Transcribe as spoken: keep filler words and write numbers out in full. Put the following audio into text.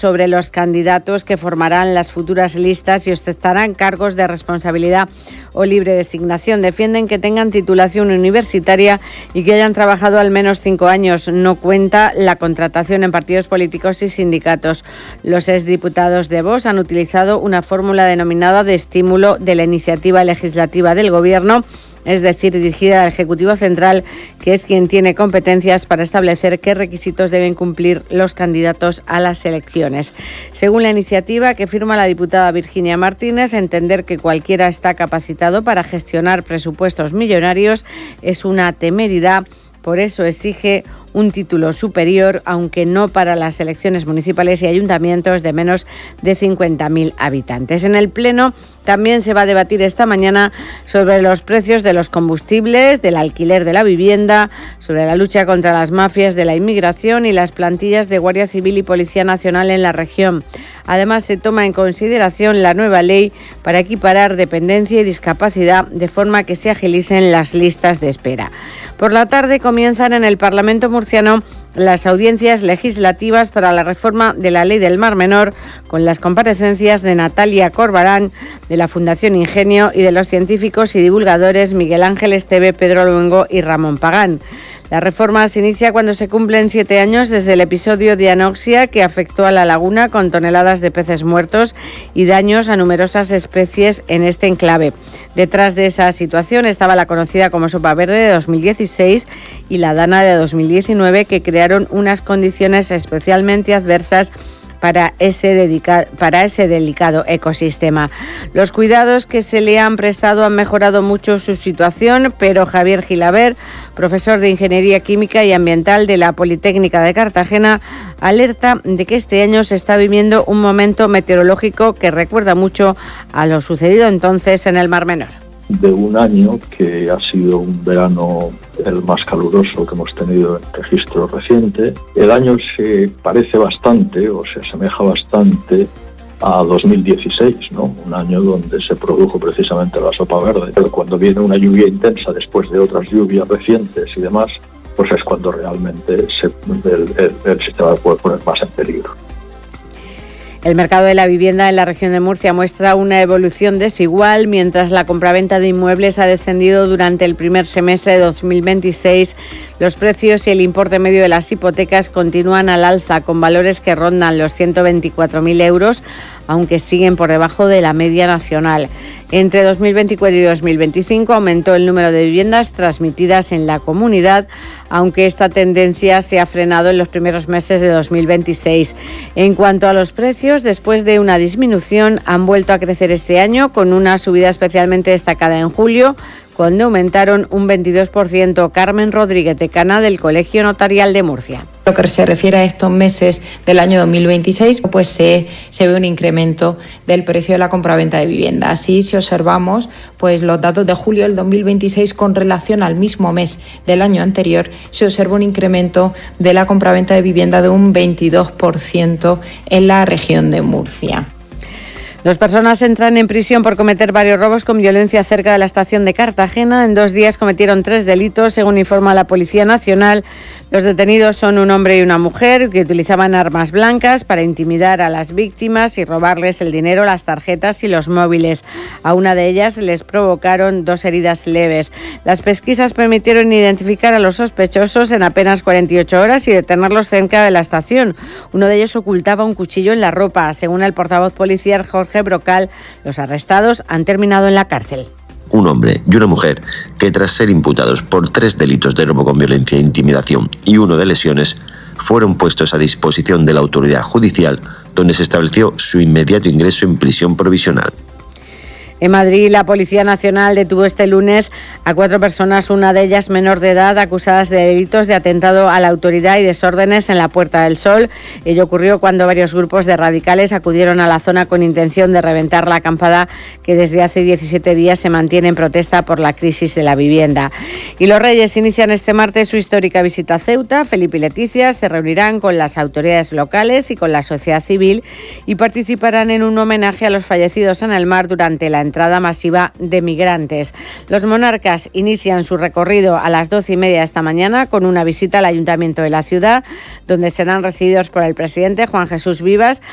sobre los candidatos que formarán las futuras listas y ostentarán cargos de responsabilidad o libre designación. Defienden que tengan titulación universitaria y que hayan trabajado al menos cinco años. No cuenta la contratación en partidos políticos y sindicatos. Los exdiputados de Vox han utilizado una fórmula denominada de estímulo de la iniciativa legislativa del Gobierno, es decir, dirigida al Ejecutivo Central, que es quien tiene competencias para establecer qué requisitos deben cumplir los candidatos a las elecciones. Según la iniciativa que firma la diputada Virginia Martínez, entender que cualquiera está capacitado para gestionar presupuestos millonarios es una temeridad. Por eso exige un título superior, aunque no para las elecciones municipales y ayuntamientos de menos de cincuenta mil habitantes. En el Pleno también se va a debatir esta mañana sobre los precios de los combustibles, del alquiler de la vivienda, sobre la lucha contra las mafias de la inmigración y las plantillas de Guardia Civil y Policía Nacional en la región. Además, se toma en consideración la nueva ley para equiparar dependencia y discapacidad de forma que se agilicen las listas de espera. Por la tarde comienzan en el Parlamento murciano las audiencias legislativas para la reforma de la Ley del Mar Menor, con las comparecencias de Natalia Corbalán, de la Fundación Ingenio, y de los científicos y divulgadores Miguel Ángel Esteve, Pedro Luengo y Ramón Pagán. La reforma se inicia cuando se cumplen siete años desde el episodio de anoxia que afectó a la laguna con toneladas de peces muertos y daños a numerosas especies en este enclave. Detrás de esa situación estaba la conocida como Sopa Verde de dos mil dieciséis y la Dana de dos mil diecinueve, que crearon unas condiciones especialmente adversas para ese, dedica- para ese delicado ecosistema. Los cuidados que se le han prestado han mejorado mucho su situación, pero Javier Gilaber, profesor de Ingeniería Química y Ambiental de la Politécnica de Cartagena, alerta de que este año se está viviendo un momento meteorológico que recuerda mucho a lo sucedido entonces en el Mar Menor. De un año que ha sido un verano el más caluroso que hemos tenido en registro reciente. El año se parece bastante o se asemeja bastante a dos mil dieciséis, ¿no? Un año donde se produjo precisamente la Sopa Verde. Pero cuando viene una lluvia intensa después de otras lluvias recientes y demás, pues es cuando realmente se, el, el, el sistema puede poner más en peligro. El mercado de la vivienda en la región de Murcia muestra una evolución desigual, mientras la compraventa de inmuebles ha descendido durante el primer semestre de dos mil veintiséis. Los precios y el importe medio de las hipotecas continúan al alza, con valores que rondan los ciento veinticuatro mil euros, aunque siguen por debajo de la media nacional. Entre dos mil veinticuatro y dos mil veinticinco aumentó el número de viviendas transmitidas en la comunidad, aunque esta tendencia se ha frenado en los primeros meses de dos mil veintiséis. En cuanto a los precios, después de una disminución, han vuelto a crecer este año, con una subida especialmente destacada en julio, cuando aumentaron un veintidós por ciento. Carmen Rodríguez, decana del Colegio Notarial de Murcia. Lo que se refiere a estos meses del año dos mil veintiséis, pues se, se ve un incremento del precio de la compraventa de vivienda. Así, si observamos pues los datos de julio del dos mil veintiséis con relación al mismo mes del año anterior, se observa un incremento de la compraventa de vivienda de un veintidós por ciento en la región de Murcia. Dos personas entran en prisión por cometer varios robos con violencia cerca de la estación de Cartagena. En dos días cometieron tres delitos, según informa la Policía Nacional. Los detenidos son un hombre y una mujer que utilizaban armas blancas para intimidar a las víctimas y robarles el dinero, las tarjetas y los móviles. A una de ellas les provocaron dos heridas leves. Las pesquisas permitieron identificar a los sospechosos en apenas cuarenta y ocho horas y detenerlos cerca de la estación. Uno de ellos ocultaba un cuchillo en la ropa. Según el portavoz policial Jorge Brocal, los arrestados han terminado en la cárcel. Un hombre y una mujer que, tras ser imputados por tres delitos de robo con violencia e intimidación y uno de lesiones, fueron puestos a disposición de la autoridad judicial, donde se estableció su inmediato ingreso en prisión provisional. En Madrid, la Policía Nacional detuvo este lunes a cuatro personas, una de ellas menor de edad, acusadas de delitos de atentado a la autoridad y desórdenes en la Puerta del Sol. Ello ocurrió cuando varios grupos de radicales acudieron a la zona con intención de reventar la acampada que desde hace diecisiete días se mantiene en protesta por la crisis de la vivienda. Y los Reyes inician este martes su histórica visita a Ceuta. Felipe y Leticia se reunirán con las autoridades locales y con la sociedad civil y participarán en un homenaje a los fallecidos en el mar durante la entrada masiva de migrantes. Los monarcas inician su recorrido a las doce y media de esta mañana con una visita al Ayuntamiento de la ciudad, donde serán recibidos por el presidente Juan Jesús Vivas.